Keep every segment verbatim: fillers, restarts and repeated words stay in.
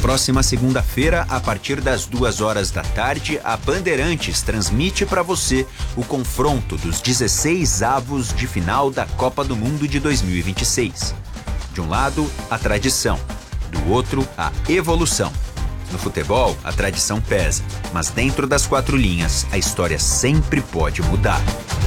próxima segunda-feira, a partir das duas horas da tarde, a Bandeirantes transmite para você o confronto dos dezesseis avos de final da Copa do Mundo de dois mil e vinte e seis. De um lado, a tradição, do outro, a evolução. No futebol, a tradição pesa, mas dentro das quatro linhas, a história sempre pode mudar.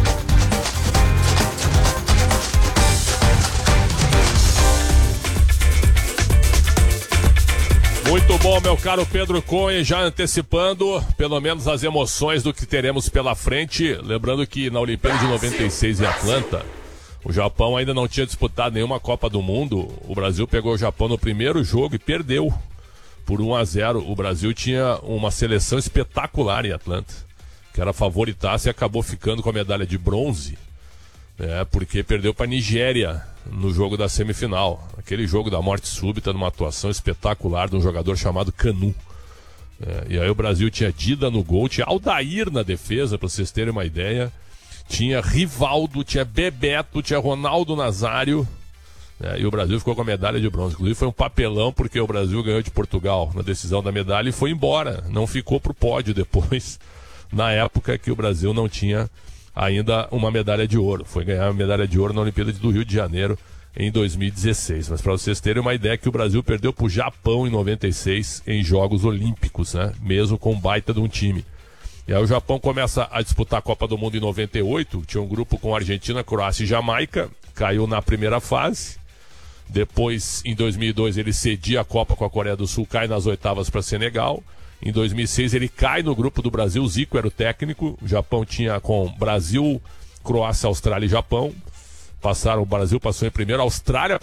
Muito bom, meu caro Pedro Cunha, já antecipando pelo menos as emoções do que teremos pela frente. Lembrando que na Olimpíada de noventa e seis em Atlanta, o Japão ainda não tinha disputado nenhuma Copa do Mundo. O Brasil pegou o Japão no primeiro jogo e perdeu por um a zero. O Brasil tinha uma seleção espetacular em Atlanta, que era favoritaça e acabou ficando com a medalha de bronze, né, porque perdeu para a Nigéria no jogo da semifinal. Aquele jogo da morte súbita, numa atuação espetacular de um jogador chamado Canu. É, e aí o Brasil tinha Dida no gol, tinha Aldair na defesa, para vocês terem uma ideia. Tinha Rivaldo, tinha Bebeto, tinha Ronaldo Nazário. É, e o Brasil ficou com a medalha de bronze. Inclusive foi um papelão, porque o Brasil ganhou de Portugal na decisão da medalha e foi embora. Não ficou pro pódio depois, na época que o Brasil não tinha ainda uma medalha de ouro. Foi ganhar a medalha de ouro na Olimpíada do Rio de Janeiro em dois mil e dezesseis. Mas para vocês terem uma ideia, que o Brasil perdeu pro Japão em noventa e seis em Jogos Olímpicos, né? Mesmo com um baita de um time. E aí o Japão começa a disputar a Copa do Mundo em noventa e oito, tinha um grupo com Argentina, Croácia e Jamaica, caiu na primeira fase. Depois, em dois mil e dois, ele cedia a Copa com a Coreia do Sul, cai nas oitavas para Senegal. Em dois mil e seis, ele cai no grupo do Brasil, Zico era o técnico. O Japão tinha com Brasil, Croácia, Austrália e Japão. Passaram, o Brasil passou em primeiro, a Austrália